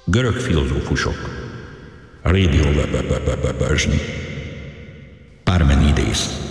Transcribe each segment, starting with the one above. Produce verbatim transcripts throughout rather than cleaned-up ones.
Görög filozófusok. Radio Börzsni. Parmenidész.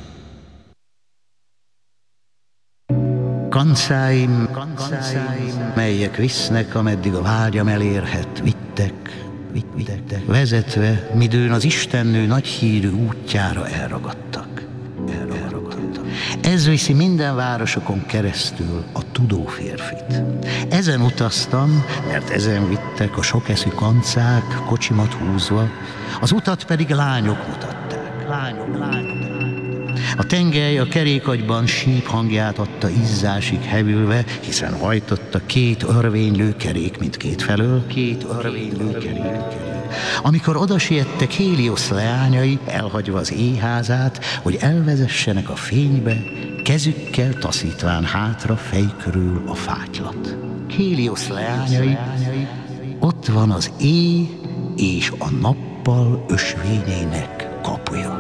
Kancáim, kancáim, melyek visznek, ameddig a vágyam elérhet, vittek, vittek, vezetve, midőn az istennő nagyhírű útjára elragadtak. elragadtak. Ez viszi minden városokon keresztül a tudó férfit. Ezen utaztam, mert ezen vittek a sokeszű kancák, kocsimat húzva, az utat pedig lányok mutatták. Lányok, lányok. A tengely a kerékagyban síp hangját adta izzásig hevülve, hiszen hajtotta két örvénylő kerék mindkét felől, két örvénylő kerék. Amikor odasiettek Héliosz leányai, elhagyva az éházát, hogy elvezessenek a fénybe, kezükkel taszítván hátra fej körül a fátylat. Héliosz leányai, ott van az éj és a nappal ösvényeinek kapuja.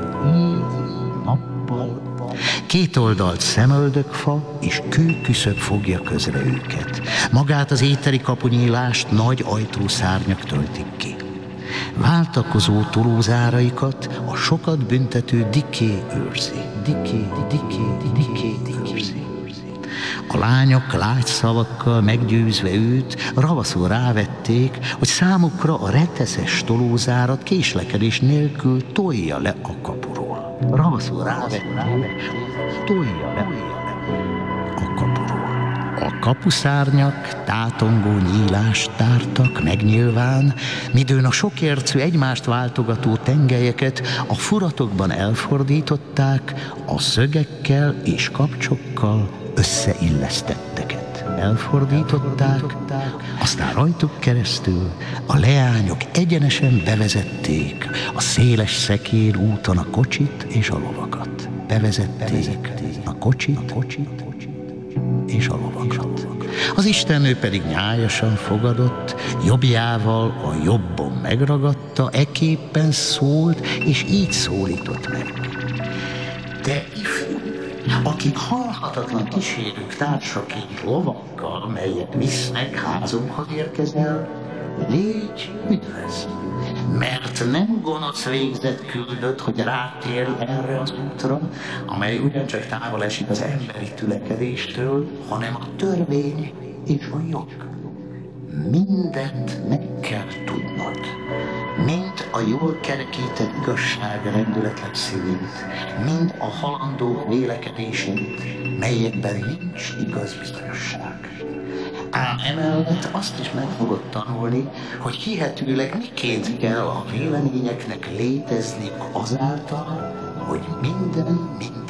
Két oldalt szemöldökfa és kőküszöb fogja közre őket. Magát az éteri kapunyílást nagy ajtószárnyak töltik ki. Váltakozó tolózáraikat a sokat büntető diké őrzi. Diké, diké, diké, őrzi. A lányok lágy szavakkal meggyőzve őt, ravaszul rávették, hogy számukra a reteszes tolózárat késlekedés nélkül tolja le a kapuról. Ravaszul rávették, tolja le a kapuról. A kapuszárnyak tátongó nyílást tártak megnyilván, midőn a sokércű egymást váltogató tengelyeket a furatokban elfordították, a szögekkel és kapcsokkal összeillesztetteket. Elfordították, aztán rajtuk keresztül a leányok egyenesen bevezették a széles szekér úton a kocsit és a lovakat. Bevezették a kocsit és a lovakat. Az istennő pedig nyájasan fogadott, jobbjával a jobbon megragadta, ekképpen szólt, és így szólított meg. Te ifjú, akik halhatatlan kísérők társaként lovakkal, melyek visznek házunkhoz érkezel, légy üdvözl, mert nem gonosz végzet küldött, hogy rátérj erre az útra, amely ugyancsak távol esik az emberi tülekedéstől, hanem a törvény és a jog. Mindent meg kell tudnod, mind a jól kerekített igazság rendületlen szívét, mind a halandók vélekedését, melyekben nincs igaz bizonyosság. Ám emellett azt is meg fogod tanulni, hogy hihetőleg miként kell a véleményeknek létezni azáltal, hogy minden minden